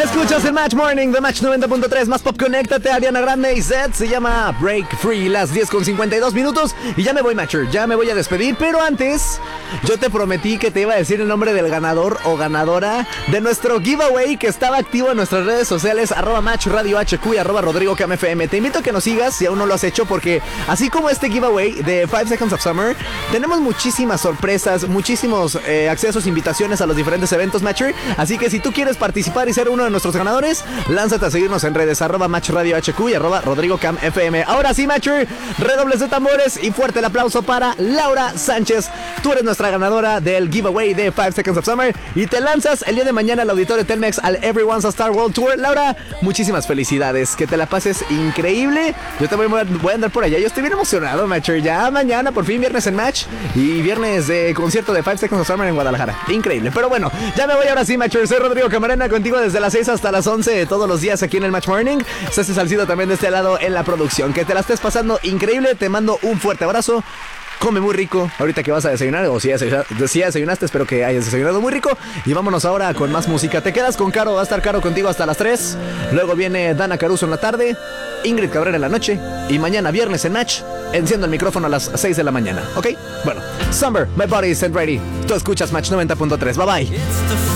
Escuchas el Match Morning de Match 90.3, más pop, conéctate, Ariana Grande y Zed. Se llama Break Free, las 10:52. Y ya me voy, Matcher, ya me voy a despedir. Pero antes, yo te prometí que te iba a decir el nombre del ganador o ganadora de nuestro giveaway que estaba activo en nuestras redes sociales, @Match Radio HQ y @RodrigoCamFM. Te invito a que nos sigas si aún no lo has hecho, porque así como este giveaway de 5 Seconds of Summer, tenemos muchísimas sorpresas, muchísimos accesos, invitaciones a los diferentes eventos, Matcher. Así que si tú quieres participar y ser uno de nuestros ganadores, lánzate a seguirnos en redes, @Match Radio HQ y @RodrigoCamFM. Ahora sí, Matcher, redobles de tambores y fuerte el aplauso para Laura Sánchez. Tú eres nuestra ganadora del giveaway de 5 Seconds of Summer y te lanzas el día de mañana al auditorio Telmex al Everyone's a Star World Tour. Laura, muchísimas felicidades, que te la pases increíble. Yo también voy a andar por allá, yo estoy bien emocionado, Matcher. Ya mañana, por fin, viernes en Match y viernes de concierto de 5 Seconds of Summer en Guadalajara. Increíble, pero bueno, ya me voy ahora sí, Matcher. Soy Rodrigo Camarena, contigo desde las 6 hasta las 11 todos los días aquí en el Match Morning. César Salcido también de este lado en la producción. Que te la estés pasando increíble, te mando un fuerte abrazo. Come muy rico ahorita que vas a desayunar, o si ya desayunaste, espero que hayas desayunado muy rico. Y vámonos ahora con más música. Te quedas con Caro, va a estar Caro contigo hasta las 3. Luego viene Dana Caruso en la tarde, Ingrid Cabrera en la noche. Y mañana viernes en Match, enciendo el micrófono a las 6 de la mañana, ¿ok? Bueno, Summer, My Body Isn't Ready. Tú escuchas Match 90.3, bye bye.